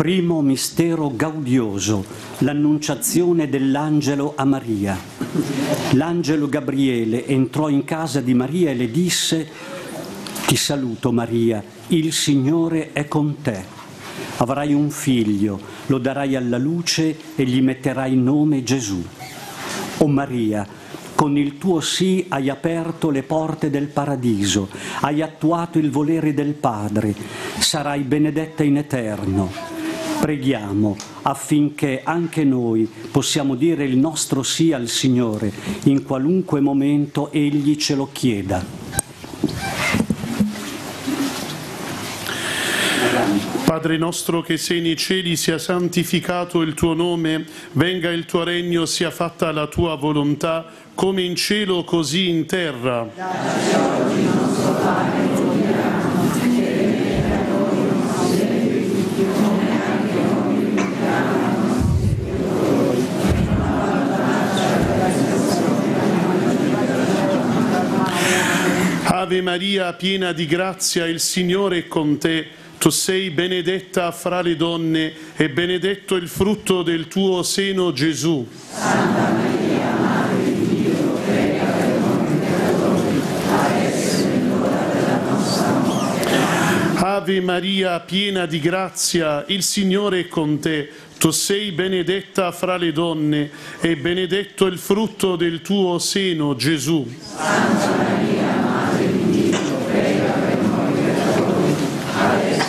Primo mistero gaudioso, l'annunciazione dell'angelo a Maria. L'angelo Gabriele entrò in casa di Maria e le disse: «Ti saluto Maria, il Signore è con te. Avrai un figlio, lo darai alla luce e gli metterai nome Gesù. O Maria, con il tuo sì hai aperto le porte del paradiso, hai attuato il volere del Padre, sarai benedetta in eterno. Preghiamo affinché anche noi possiamo dire il nostro sì al Signore in qualunque momento Egli ce lo chieda». Padre nostro che sei nei cieli, sia santificato il tuo nome, venga il tuo regno, sia fatta la tua volontà, come in cielo così in terra. Dacci oggi il nostro pane quotidiano, e a noi i nostri debiti, come anche noi rimediamo ai nostri debitori, e non abbandonarci alla tentazione, ma Ave Maria, piena di grazia, il Signore è con te. Tu sei benedetta fra le donne e benedetto il frutto del tuo seno, Gesù. Santa Maria, Madre di Dio, prega per noi peccatori, adesso è l'ora della nostra morte. Ave Maria, piena di grazia, il Signore è con te. Tu sei benedetta fra le donne e benedetto il frutto del tuo seno, Gesù. Santa Maria, Madre di Dio, prega per noi peccatori, adesso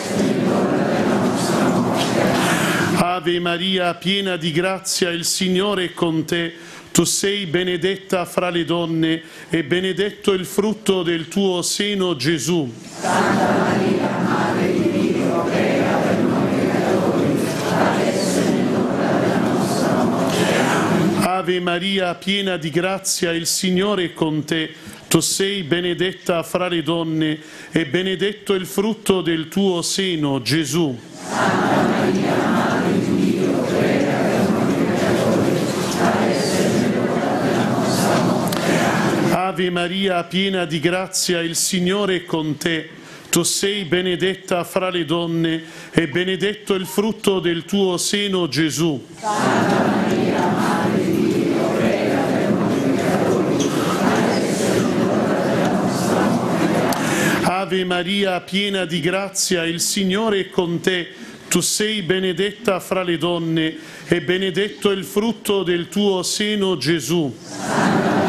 Ave Maria, piena di grazia, il Signore è con te. Tu sei benedetta fra le donne e benedetto il frutto del tuo seno, Gesù. Santa Maria, Madre di Dio, prega per noi peccatori, adesso è l'ora della nostra morte. Ave Maria, piena di grazia, il Signore è con te. Tu sei benedetta fra le donne e benedetto il frutto del tuo seno, Gesù. Santa Maria, Madre di Dio, prega per noi peccatori, adesso è l'ora della nostra morte. Ave Maria, piena di grazia, il Signore è con te. Tu sei benedetta fra le donne e benedetto il frutto del tuo seno, Gesù. Santa Maria, Madre di Dio, prega per noi peccatori, adesso è l'ora della nostra morte. Ave Maria, piena di grazia, il Signore è con te. Tu sei benedetta fra le donne e benedetto il frutto del tuo seno, Gesù. Santa